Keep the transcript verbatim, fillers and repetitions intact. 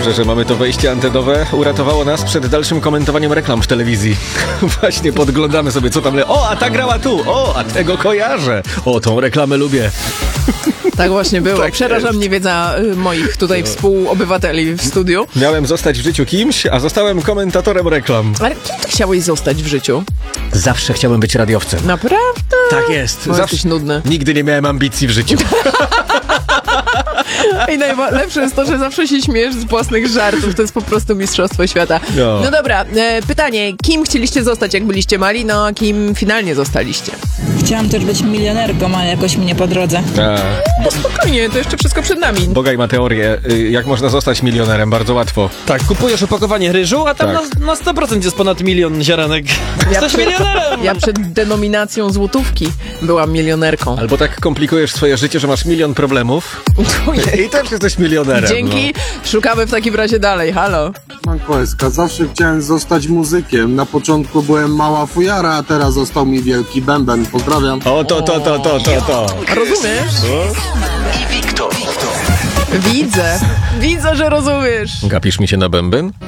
dobrze, że mamy to wejście antenowe. Uratowało nas przed dalszym komentowaniem reklam w telewizji. Właśnie podglądamy sobie, co tam le... O, a ta grała tu! O, a tego kojarzę! O, tą reklamę lubię. Tak właśnie było. Tak Przeraża jest. mnie wiedza y, moich tutaj współobywateli w studiu. Miałem zostać w życiu kimś, a zostałem komentatorem reklam. Ale kim ty chciałeś zostać w życiu? Zawsze chciałem być radiowcem. Naprawdę? Tak jest. No, Zawsze... jesteś nudny. Nigdy nie miałem ambicji w życiu. I najlepsze jest to, że zawsze się śmiejesz z własnych żartów. To jest po prostu mistrzostwo świata. No. No dobra, e, pytanie. Kim chcieliście zostać, jak byliście mali? No, a kim finalnie zostaliście? Chciałam też być milionerką, ale jakoś mi nie po drodze. A, No spokojnie, to jeszcze wszystko przed nami. Bogaj ma teorię, y, jak można zostać milionerem, bardzo łatwo. Tak, kupujesz opakowanie ryżu, a tam Tak. na, na sto procent jest ponad milion ziarenek. Jesteś przed- milionerem! Ja przed denominacją złotówki byłam milionerką. Albo tak komplikujesz swoje życie, że masz milion problemów i też jesteś milionerem. Dzięki. Szukamy w takim razie dalej. Halo. Manko S K, zawsze chciałem zostać muzykiem. Na początku byłem mała fujara, a teraz został mi wielki bęben. Pozdrawiam. No. O, to, to, to, to, to, to. Rozumiesz? I Wiktor. Widzę. Widzę, że rozumiesz. Gapisz mi się na bęben?